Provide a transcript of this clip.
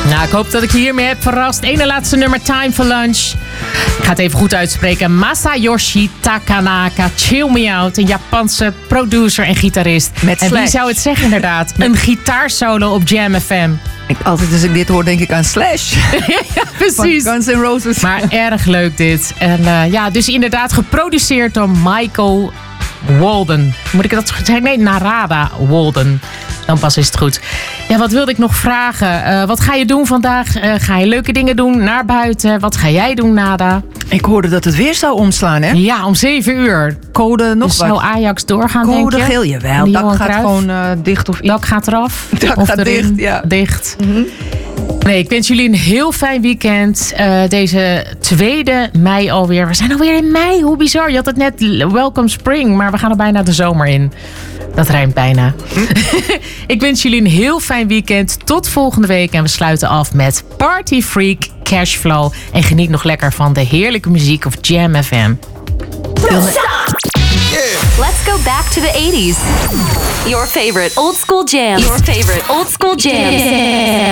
Nou, ik hoop dat ik je hiermee heb verrast. Ene laatste nummer, Time for Lunch. Ik ga het even goed uitspreken. Masayoshi Takanaka, Chill Me Out. Een Japanse producer en gitarist. Met en Slash. wie zou het zeggen inderdaad? Een gitaarsolo op Jam FM. Altijd als ik dit hoor, denk ik aan Slash. Ja, precies. Van Guns N' Roses. Maar erg leuk dit. En dus inderdaad geproduceerd door Michael Walden. Moet ik dat zeggen? Nee, Narada Walden. Dan pas is het goed. Ja, wat wilde ik nog vragen? Wat ga je doen vandaag? Ga je leuke dingen doen naar buiten? Wat ga jij doen, Nada? Ik hoorde dat het weer zou omslaan, hè? Ja, om 7 uur. Code nog Dus wat. zou Ajax doorgaan, Code denk je? geel, jawel. Die Dak Johan gaat Cruijff? gewoon dicht of iets. Dak gaat eraf? Dak Of gaat erin? dicht, ja. Dicht. Nee, ik wens jullie een heel fijn weekend. Deze 2 mei alweer. We zijn alweer in mei. Hoe bizar. Je had het net Welcome Spring. Maar we gaan er bijna de zomer in. Dat rijmt bijna. Ik wens jullie een heel fijn weekend. Tot volgende week. En we sluiten af met Party Freak Cashflow. En geniet nog lekker van de heerlijke muziek of Jam FM. Let's go back to the 80s. Your favorite old school jams. Your favorite old school jams.